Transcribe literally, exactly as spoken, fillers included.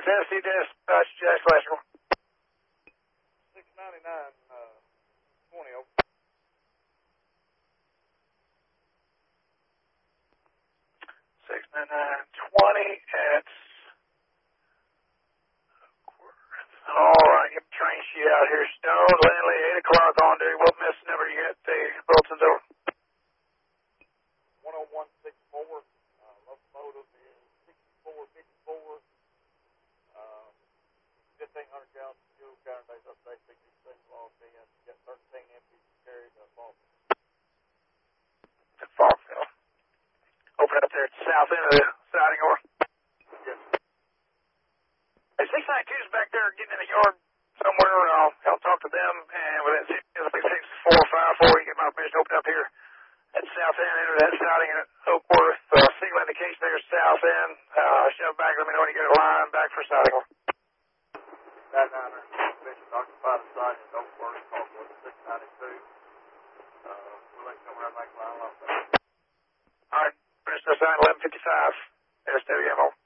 S C dispatch, Jack Flasher. six ninety-nine, uh, twenty, over. six ninety-nine twenty at all right, get the train sheet out here. Stone, Landley, eight o'clock on duty. What message number you got? The bulletin's over. one oh one sixty-four, uh, locomotive is sixty-four fifty-four, uh, fifteen hundred gallons of fuel, counter days update, sixty-six logged in, got thirteen empties carried to Faulkville. To Faulkville. Open up there at the south end of the siding, or? Yes. Hey, six ninety-two is back there getting in the yard somewhere. I'll, I'll talk to them, and with that six four five four, you get my permission to open up here at the south end, enter that siding at Oakworth. Uh, signal indication there, south end. Uh, shove back, let me know when you get a line back for siding. That niner, permission to occupy the site at Oakworth, Faulkville, six ninety-two. Uh, we'll let you come around and make a line off that. All right, permission to sign eleven fifty-five. S W M O.